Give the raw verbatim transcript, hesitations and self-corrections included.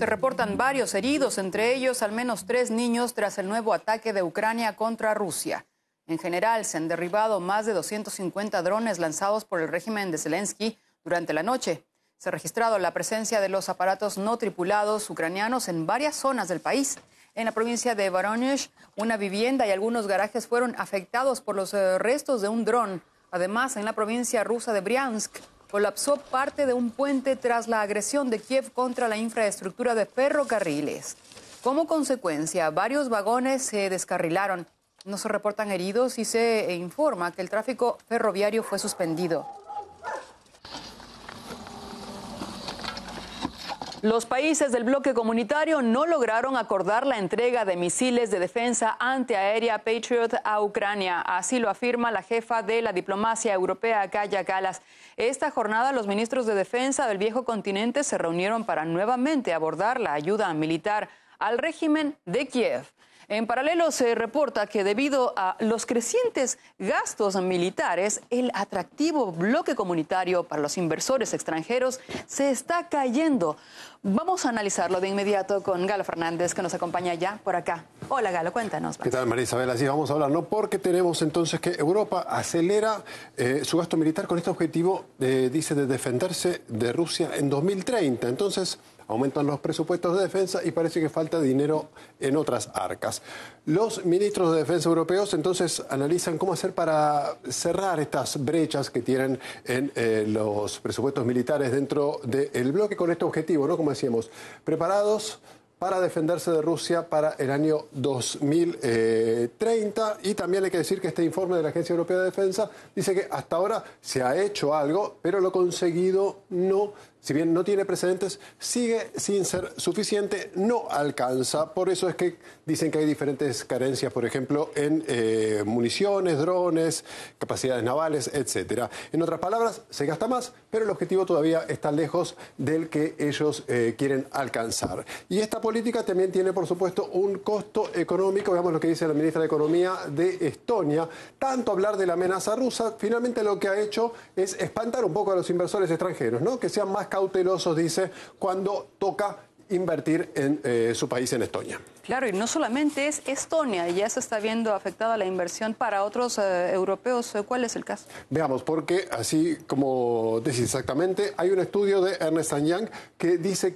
Se reportan varios heridos, entre ellos al menos tres niños tras el nuevo ataque de Ucrania contra Rusia. En general, se han derribado más de doscientos cincuenta drones lanzados por el régimen de Zelensky durante la noche. Se ha registrado la presencia de los aparatos no tripulados ucranianos en varias zonas del país. En la provincia de Voronezh, una vivienda y algunos garajes fueron afectados por los eh, restos de un dron. Además, en la provincia rusa de Briansk, colapsó parte de un puente tras la agresión de Kiev contra la infraestructura de ferrocarriles. Como consecuencia, varios vagones se descarrilaron. No se reportan heridos y se informa que el tráfico ferroviario fue suspendido. Los países del bloque comunitario no lograron acordar la entrega de misiles de defensa antiaérea Patriot a Ucrania. Así lo afirma la jefa de la diplomacia europea, Kaja Kallas. Esta jornada, los ministros de defensa del viejo continente se reunieron para nuevamente abordar la ayuda militar al régimen de Kiev. En paralelo, se reporta que debido a los crecientes gastos militares, el atractivo bloque comunitario para los inversores extranjeros se está cayendo. Vamos a analizarlo de inmediato con Galo Fernández, que nos acompaña ya por acá. Hola, Galo, cuéntanos. ¿Qué tal, María Isabel? Así vamos a hablar, ¿no? Porque tenemos entonces que Europa acelera eh, su gasto militar con este objetivo, eh, dice, de defenderse de Rusia en dos mil treinta. Entonces, aumentan los presupuestos de defensa y parece que falta dinero en otras arcas. Los ministros de defensa europeos entonces analizan cómo hacer para cerrar estas brechas que tienen en eh, los presupuestos militares dentro del bloque con este objetivo, ¿no? Como decíamos, preparados para defenderse de Rusia para el año dos mil treinta. Y también hay que decir que este informe de la Agencia Europea de Defensa dice que hasta ahora se ha hecho algo, pero lo conseguido no, si bien no tiene precedentes, sigue sin ser suficiente, no alcanza. Por eso es que dicen que hay diferentes carencias, por ejemplo, en eh, municiones, drones, capacidades navales, etcétera. En otras palabras, se gasta más, pero el objetivo todavía está lejos del que ellos eh, quieren alcanzar. Y esta política también tiene, por supuesto, un costo económico. Veamos lo que dice la ministra de Economía de Estonia. Tanto hablar de la amenaza rusa, finalmente lo que ha hecho es espantar un poco a los inversores extranjeros, ¿no? Que sean más cautelosos, dice, cuando toca invertir en eh, su país, en Estonia. Claro, y no solamente es Estonia, ya se está viendo afectada la inversión para otros eh, europeos. ¿Cuál es el caso? Veamos, porque así como decís exactamente, hay un estudio de Ernst and Young que dice